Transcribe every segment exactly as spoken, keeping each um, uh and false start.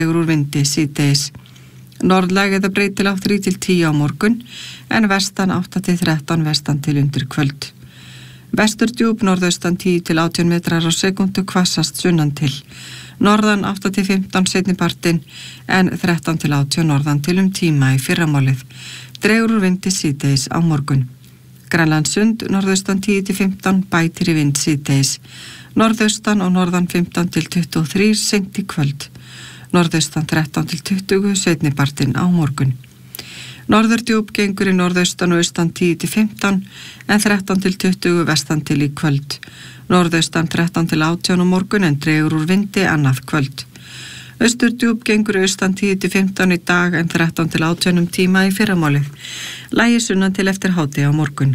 úr vindi síðdegis. Norðlæg eða breytileg þrjú til tíu á morgun, en vestan átta til þrettán vestan til undir kvöld. Vesturdjúp norðaustan tíu til átján metrar á sekundu hvassast sunnan til. Norðan átta til fimmtán seinnipartinn, en þrettán til átján norðan til um tíma í fyrramálið. Dregur úr vindi síðdegis á morgun. Grænlandssund norðaustan tíu til fimmtán bætir í vind síðdegis. Norðaustan og norðan fimmtán til tuttugu og þrjú seint í kvöld. Norðaustan þrettán til tuttugu seinnipartinn á morgun. Norðurdjúp gengur í norðaustan og austan tíu til fimmtán en þrettán til tuttugu vestan til í kvöld. Norðaustan þrettán til átján á morgun en dregur úr vindi annað kvöld. Austurdjúp gengur í austan tíu til fimmtán í dag en þrettán til átján um tíma í fyrramálið. Lægir sunnan til eftir hádegi á morgun.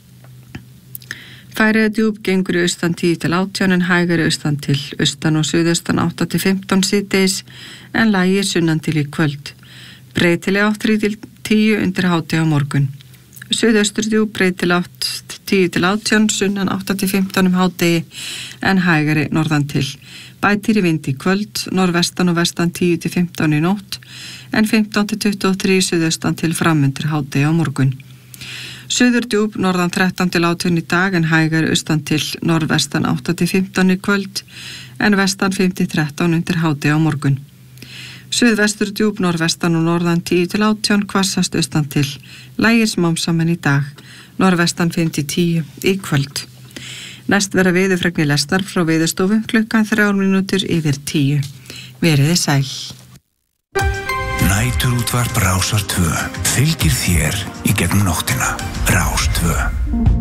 Færeyjadjúp gengur í austan tíu til átján en hægari austan til austan og suðaustan átta til fimmtán síðdegis en lægir sunnan til í kvöld. Breytileg átt þrjú til tíu undir hádegi á morgun. Suðausturdjúp breytileg átt tíu til átján sunnan átta til fimmtán um hádegi en hægari norðan til. Bætir í vind í kvöld, norðvestan og vestan tíu til fimmtán í nótt en fimmtán til tuttugu og þrjú suðaustan til framundir hádegi á morgun. Suðurdjúp norðan þrettán til átján í dag en hægari austan til norðvestan átta til fimmtán í kvöld en vestan fimm til þrettán undir hádegi á morgun. Suðvesturdjúp norðvestan og norðan tíu til átján hvassast austan til. Lægir smám saman í dag, norðvestan fimm til tíu í kvöld. Næst verða veðurfregnir lestar frá Veðurstofu klukkan þrjár mínútur yfir tíu. Veriði sæl. Næturútvarp Rásar tvö fylgir þér í gegnum nóttina. Rás tvö.